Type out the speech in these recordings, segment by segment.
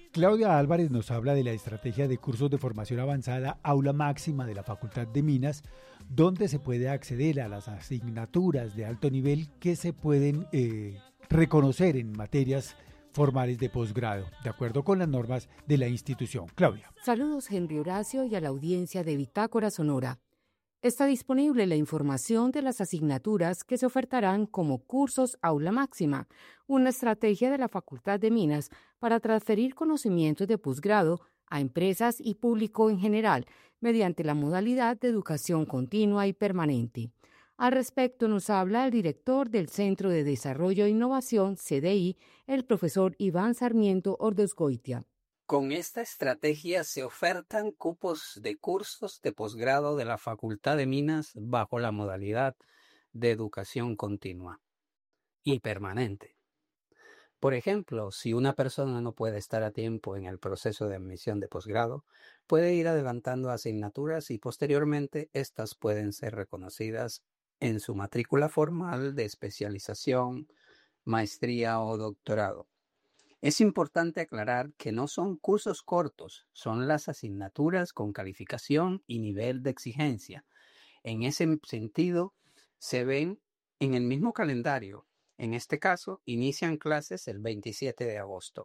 Claudia Álvarez nos habla de la estrategia de cursos de formación avanzada Aula Máxima de la Facultad de Minas, donde se puede acceder a las asignaturas de alto nivel que se pueden reconocer en materias formales de posgrado, de acuerdo con las normas de la institución. Claudia. Saludos, Henry Horacio, y a la audiencia de Bitácora Sonora. Está disponible la información de las asignaturas que se ofertarán como cursos Aula Máxima, una estrategia de la Facultad de Minas para transferir conocimientos de posgrado a empresas y público en general mediante la modalidad de educación continua y permanente. Al respecto nos habla el director del Centro de Desarrollo e Innovación, CDI, el profesor Iván Sarmiento Ordosgoitia. Con esta estrategia se ofertan cupos de cursos de posgrado de la Facultad de Minas bajo la modalidad de educación continua y permanente. Por ejemplo, si una persona no puede estar a tiempo en el proceso de admisión de posgrado, puede ir adelantando asignaturas y posteriormente estas pueden ser reconocidas en su matrícula formal de especialización, maestría o doctorado. Es importante aclarar que no son cursos cortos, son las asignaturas con calificación y nivel de exigencia. En ese sentido, se ven en el mismo calendario. En este caso, inician clases el 27 de agosto.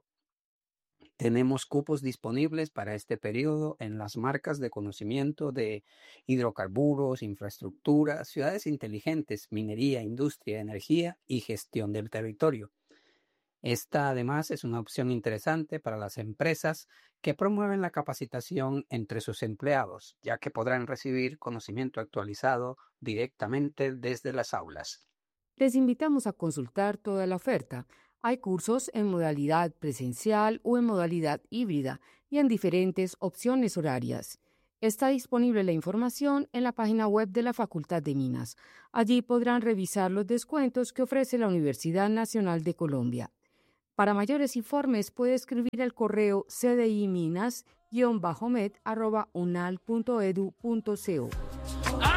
Tenemos cupos disponibles para este periodo en las marcas de conocimiento de hidrocarburos, infraestructura, ciudades inteligentes, minería, industria, energía y gestión del territorio. Esta, además, es una opción interesante para las empresas que promueven la capacitación entre sus empleados, ya que podrán recibir conocimiento actualizado directamente desde las aulas. Les invitamos a consultar toda la oferta. Hay cursos en modalidad presencial o en modalidad híbrida y en diferentes opciones horarias. Está disponible la información en la página web de la Facultad de Minas. Allí podrán revisar los descuentos que ofrece la Universidad Nacional de Colombia. Para mayores informes puede escribir al correo cdiminas-med@unal.edu.co.